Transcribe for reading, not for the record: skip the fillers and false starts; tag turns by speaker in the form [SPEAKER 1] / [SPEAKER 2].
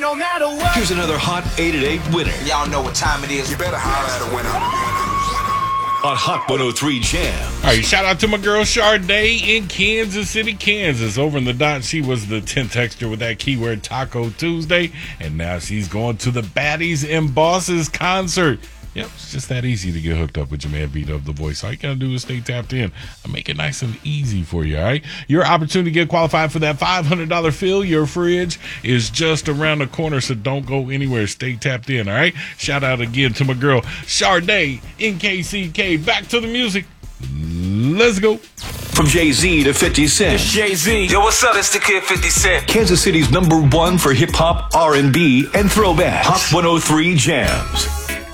[SPEAKER 1] no matter what.
[SPEAKER 2] Here's another hot 8 at 8 winner.
[SPEAKER 3] Y'all know what time it is. You better holler at a winner.
[SPEAKER 2] On Hot 103 Jam.
[SPEAKER 4] All right, shout out to my girl Sharday in Kansas City, Kansas. Over in the dot, she was the 10th texter with that keyword Taco Tuesday, and now she's going to the Baddies and Bosses concert. Yep, it's just that easy to get hooked up with your man Vito of The Voice. All you gotta do is stay tapped in. I make it nice and easy for you, all right? Your opportunity to get qualified for that $500 fill your fridge is just around the corner, so don't go anywhere. Stay tapped in, all right? Shout out again to my girl Sharday in KCK. Back to the music. Let's go.
[SPEAKER 2] From Jay-Z to 50 Cent.
[SPEAKER 3] It's Jay-Z. Yo, what's up? It's the kid 50 Cent.
[SPEAKER 2] Kansas City's #1 for hip-hop, R&B, and throwback. Hot 103 Jams.